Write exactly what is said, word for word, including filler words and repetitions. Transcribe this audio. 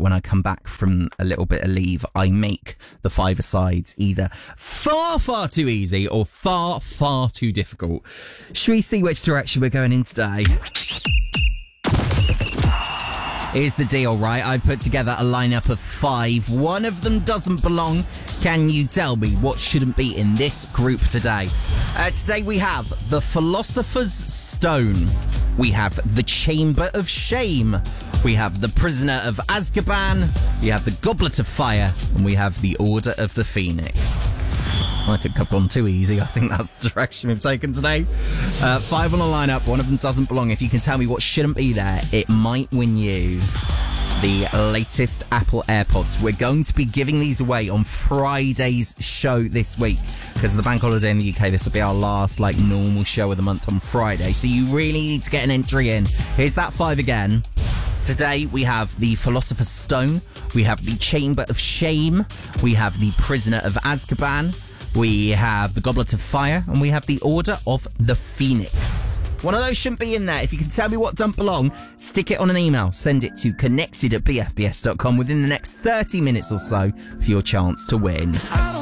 when I come back from a little bit of leave, I make the five-a-sides either far, far too easy or far, far too difficult. Should we see which direction we're going in today? Here's the deal, right? I put together a lineup of five. One of them doesn't belong. Can you tell me what shouldn't be in this group today? Uh, today we have the Philosopher's Stone. We have the Chamber of Shame. We have the Prisoner of Azkaban. We have the Goblet of Fire. And we have the Order of the Phoenix. I think I've gone too easy. I think that's the direction we've taken today. Uh, five on the lineup. One of them doesn't belong. If you can tell me what shouldn't be there, it might win you the latest Apple AirPods. We're going to be giving these away on Friday's show this week. Because of the bank holiday in the U K, this will be our last like normal show of the month on Friday. So you really need to get an entry in. Here's that five again. Today we have the Philosopher's Stone. We have the Chamber of Shame. We have the Prisoner of Azkaban. We have the Goblet of Fire, and we have the Order of the Phoenix. One of those shouldn't be in there. If you can tell me what don't belong, stick it on an email. Send it to connected at b f b s dot com within the next thirty minutes or so for your chance to win.